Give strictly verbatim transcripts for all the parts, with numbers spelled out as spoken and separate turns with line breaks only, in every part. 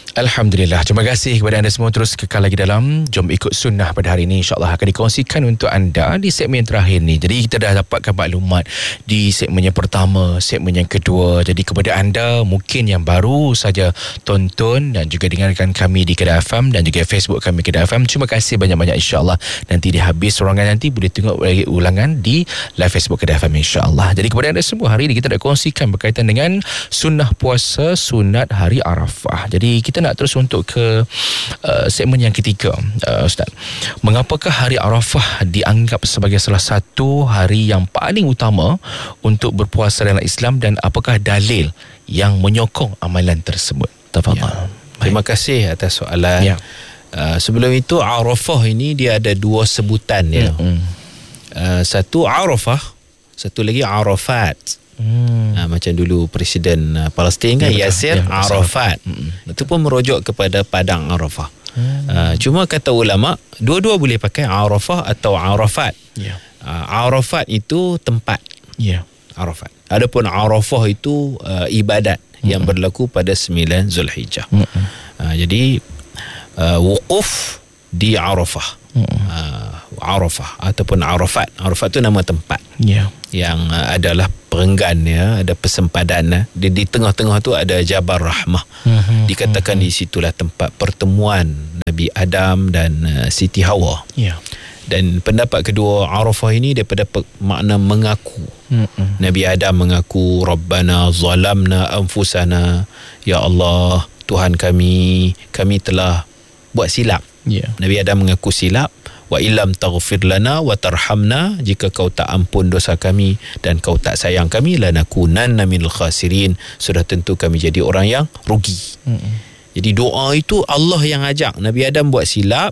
Alhamdulillah. Terima kasih kepada anda semua. Terus kekal lagi dalam Jom Ikut Sunnah pada hari ini. InsyaAllah akan dikongsikan untuk anda di segmen terakhir ni. Jadi kita dah dapatkan maklumat di segmen yang pertama, segmen yang kedua. Jadi kepada anda mungkin yang baru saja tonton dan juga dengarkan kami di Kedah F M dan juga Facebook kami Kedah F M, terima kasih banyak-banyak. InsyaAllah nanti di habis sorangan nanti boleh tengok lagi ulangan di live Facebook Kedah F M, insyaAllah. Jadi kepada anda semua, hari ini kita nak kongsikan berkaitan dengan sunnah puasa sunat hari Arafah. Jadi kita nak terus untuk ke uh, segmen yang ketiga, uh, Ustaz. Mengapakah hari Arafah dianggap sebagai salah satu hari yang paling utama untuk berpuasa dalam Islam, dan apakah dalil yang menyokong amalan tersebut? Tafadhal.
Ya. Terima kasih atas soalan. Ya. Uh, sebelum itu, Arafah ini dia ada dua sebutan ya. Hmm. Uh, satu Arafah, satu lagi Arafat. Hmm. Ha, macam dulu Presiden uh, Palestin kan, ya, Yasir ya, Arafat. Hmm. Itu pun merujuk kepada Padang Arafah. Hmm. Uh, cuma kata ulama, dua-dua boleh pakai Arafah atau Arafat. Ya. Uh, Arafat itu tempat.
Ya.
Arafat. Adapun Arafah itu uh, ibadat hmm. yang berlaku pada sembilan Zulhijjah. Hmm. Uh, jadi uh, wukuf di Arafah. Hmm. Uh, Arafah ataupun Arafat. Arafat itu nama tempat. Ya. Yang uh, adalah perenggan ya, ada persempadan ya. Di, di tengah-tengah tu ada Jabal Rahmah. Uh-huh, Dikatakan uh-huh. di situlah tempat pertemuan Nabi Adam dan uh, Siti Hawa. Ya. Dan pendapat kedua, Arafah ini daripada makna mengaku. Uh-huh. Nabi Adam mengaku, Rabbana zalamna anfusana, ya Allah, Tuhan kami, kami telah buat silap. Yeah. Nabi Adam mengaku silap. Wa illam taghfir lana wa tarhamna, jika kau tak ampun dosa kami dan kau tak sayang kami, lanakunanna minal khasirin, sudah tentu kami jadi orang yang rugi. Mm-hmm. Jadi doa itu Allah yang ajak. Nabi Adam buat silap,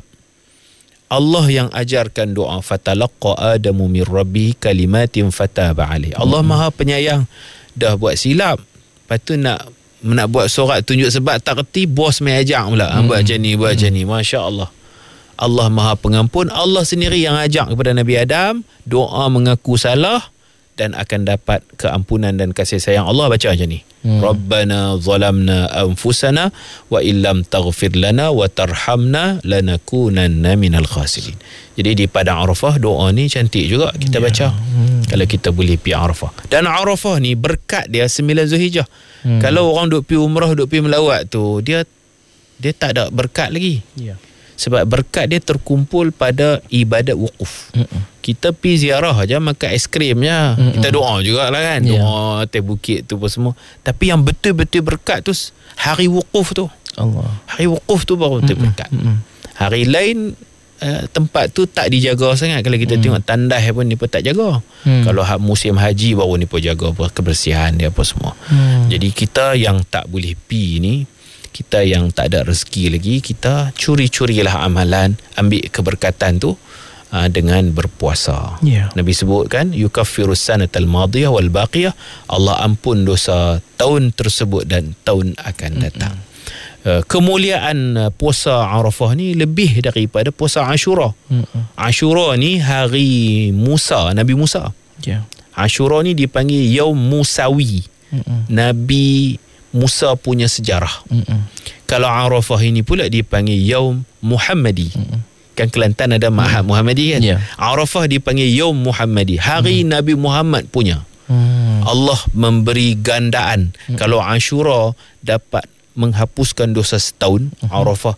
Allah yang ajarkan doa. Fatalaqqa Adamu min rabbi kalimatin fataba alaih. Allah mm-hmm. Maha penyayang, dah buat silap, lepas tu nak nak buat sorat tunjuk sebab tak reti, bos mai ajak pula. Mm-hmm. Buat macam ni, buat macam ni. Masya Allah. Allah Maha Pengampun. Allah sendiri yang ajak kepada Nabi Adam doa mengaku salah dan akan dapat keampunan dan kasih sayang Allah. Baca macam ni. Hmm. Rabbana zalamna anfusana wa illam taghfir lana wa tarhamna lanakunanna minal khasirin. Jadi di Padang Arafah doa ni cantik juga kita baca. Ya. Hmm. Kalau kita boleh pergi Arafah. Dan Arafah ni berkat dia sembilan Zulhijjah. Hmm. Kalau orang duk pergi umrah, duk pergi melawat tu, dia dia tak ada berkat lagi. Ya. Sebab berkat dia terkumpul pada ibadat wukuf. Mm-mm. Kita pergi ziarah aja, makan aiskrim je. Mm-mm. Kita doa jugalah kan. Yeah. Doa atas bukit tu pun semua. Tapi yang betul-betul berkat tu hari wukuf tu. Allah. Hari wukuf tu baru betul berkat. Mm-mm. Hari lain uh, tempat tu tak dijaga sangat. Kalau kita mm. tengok tandas pun ni pun tak jaga. Mm. Kalau musim haji baru ni pun jaga kebersihan dia apa semua. Mm. Jadi kita yang tak boleh pergi ni, kita yang tak ada rezeki lagi, kita curi-curilah amalan, ambil keberkatan tu uh, dengan berpuasa. Yeah. Nabi sebut kan, yukaffirus sanatal madiyah wal baqiyah, Allah ampun dosa tahun tersebut dan tahun akan datang. Mm-hmm. Uh, kemuliaan uh, puasa Arafah ni lebih daripada puasa Ashura. Mm-hmm. Ashura ni hari Musa, Nabi Musa. Yeah. Ashura ni dipanggil Yaum Musawi. Mm-hmm. Nabi Musa punya sejarah. Mm-mm. Kalau Arafah ini pula dipanggil Yaum Muhammadi. Mm-mm. Kan Kelantan ada Ma'had mm. Muhammadi kan. Yeah. Arafah dipanggil Yaum Muhammadi, hari mm. Nabi Muhammad punya. Mm. Allah memberi gandaan. Mm. Kalau Ashura dapat menghapuskan dosa setahun, mm-hmm. Arafah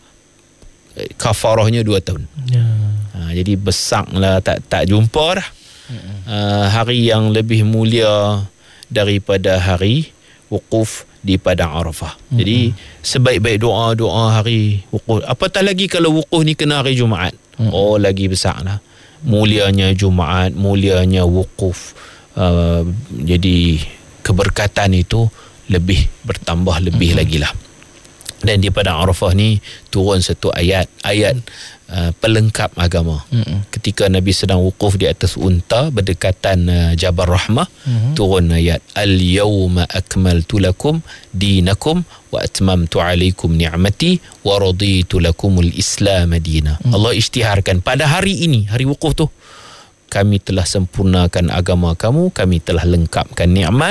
kafarahnya dua tahun. Yeah. Ha, jadi besarlah, tak tak jumpa dah. Mm-hmm. Uh, hari yang lebih mulia daripada hari wukuf di Padang Arafah. Mm-hmm. Jadi sebaik-baik doa-doa hari wukuf. Apatah lagi kalau wukuf ni kena hari Jumaat. Mm-hmm. Oh, lagi besarlah. Mulianya Jumaat, mulianya wukuf. Uh, jadi keberkatan itu lebih bertambah lebih mm-hmm. lagi lah. Dan di Padang Arafah ni turun satu ayat, ayat uh, pelengkap agama. Mm-hmm. Ketika Nabi sedang wukuf di atas unta berdekatan uh, Jabal Rahmah, mm-hmm. turun ayat, al-yawma akmaltu lakum dinakum wa atmamtu alaikum ni'mati wa raditu lakumul islam madina. Mm-hmm. Allah isytiharkan pada hari ini, hari wukuf tu, kami telah sempurnakan agama kamu, kami telah lengkapkan nikmat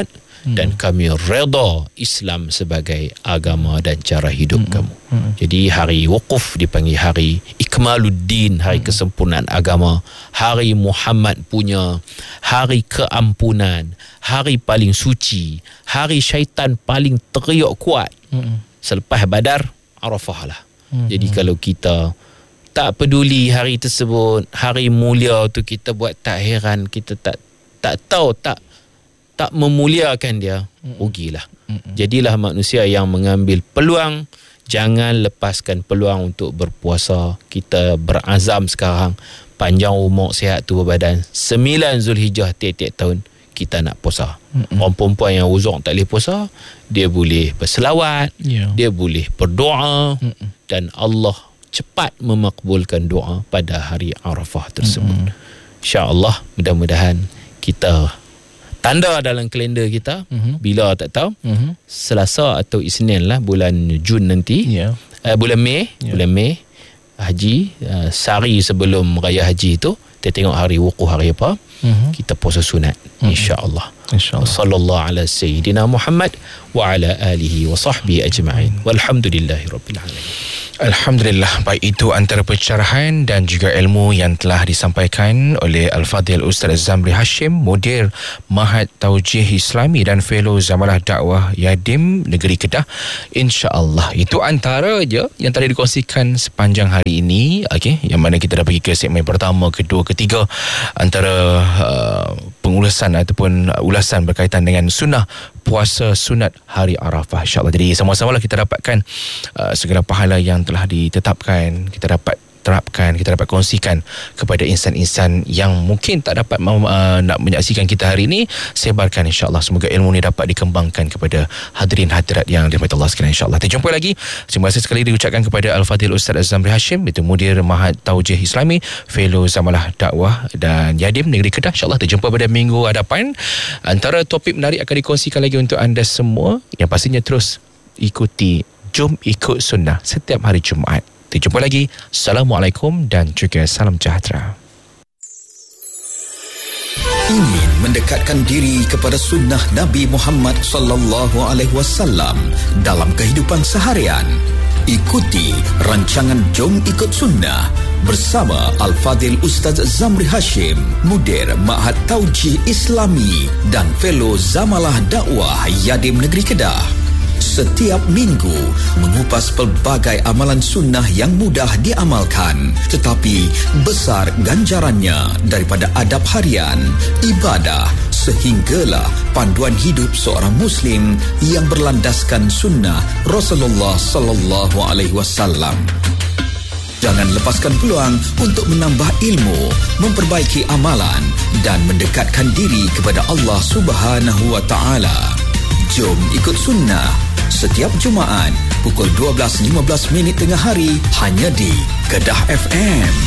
hmm. dan kami redha Islam sebagai agama dan cara hidup hmm. kamu. Hmm. Jadi hari wukuf dipanggil hari Ikmaluddin, hari hmm. kesempurnaan agama, hari Muhammad punya, hari keampunan, hari paling suci, hari syaitan paling teriak kuat. Hmm. Selepas Badar, Arafah lah. Hmm. Jadi kalau kita tak peduli hari tersebut, hari mulia tu, kita buat tak heran, kita tak tak tahu, tak tak memuliakan dia, rugilah. Mm-mm. Jadilah manusia yang mengambil peluang, jangan lepaskan peluang untuk berpuasa. Kita berazam sekarang, panjang umur, sihat tubuh badan, sembilan Zulhijjah tiap-tiap tahun kita nak puasa. Mm-mm. Orang perempuan yang uzur tak boleh puasa, dia boleh berselawat, yeah. dia boleh berdoa. Mm-mm. Dan Allah cepat memakbulkan doa pada hari Arafah tersebut. Mm-hmm. InsyaAllah, mudah-mudahan kita tanda dalam kalender kita, mm-hmm. bila tak tahu, mm-hmm. Selasa atau Isnin lah, bulan Jun nanti, yeah. uh, bulan Mei, yeah. bulan Mei haji, uh, sehari sebelum raya haji tu, kita tengok hari wukuf hari apa, mm-hmm. kita puasa sunat, mm-hmm. insyaAllah. InsyaAllah. Sallallahu ala sayyidina Muhammad wa ala alihi wa sahbihi ajma'in. Walhamdulillahi rabbil alamin.
Alhamdulillah, baik itu antara pencerahan dan juga ilmu yang telah disampaikan oleh Al-Fadhil Ustaz Zamri Hashim, Mudir Mahat Taujih Islami dan Fellow Zamalah Dakwah Yadim Negeri Kedah. InsyaAllah itu antara je yang tadi dikongsikan sepanjang hari ini, okay, yang mana kita dah pergi ke segmen pertama, kedua, ketiga, antara uh, pengulasan ataupun ulasan berkaitan dengan sunnah puasa sunat hari Arafah, insyaAllah. Jadi sama-sama lah kita dapatkan uh, segala pahala yang telah ditetapkan, kita dapat terapkan, kita dapat kongsikan kepada insan-insan yang mungkin tak dapat uh, nak menyaksikan kita hari ini. Sebarkan insyaAllah, semoga ilmu ni dapat dikembangkan kepada hadirin hadirat yang dirahmati Allah sekalian, insyaAllah. Kita jumpa lagi. Terima kasih sekali diucapkan kepada Al-Fadhil Ustaz Zamri Hashim, itu Mudir Mahat Taujih Islami, Fellow Zamalah Dakwah dan Yadim Negeri Kedah. InsyaAllah kita jumpa pada minggu hadapan. Antara topik menarik akan dikongsikan lagi untuk anda semua, yang pastinya terus ikuti Jom Ikut Sunnah setiap hari Jumaat. Kita jumpa lagi. Assalamualaikum dan juga salam sejahtera.
Ingin mendekatkan diri kepada sunnah Nabi Muhammad sallallahu alaihi wasallam dalam kehidupan seharian? Ikuti rancangan Jom Ikut Sunnah bersama Al-Fadhil Ustaz Zamri Hashim, Mudir Ma'had Taujih Islami dan Fellow Zamalah Dakwah Yadim Negeri Kedah. Setiap minggu mengupas pelbagai amalan sunnah yang mudah diamalkan tetapi besar ganjarannya, daripada adab harian, ibadah sehinggalah panduan hidup seorang muslim yang berlandaskan sunnah Rasulullah sallallahu alaihi wasallam. Jangan lepaskan peluang untuk menambah ilmu, memperbaiki amalan dan mendekatkan diri kepada Allah Subhanahu wa taala. Jom Ikut Sunnah setiap Jumaat pukul dua belas lima belas minit tengah hari hanya di Kedah F M.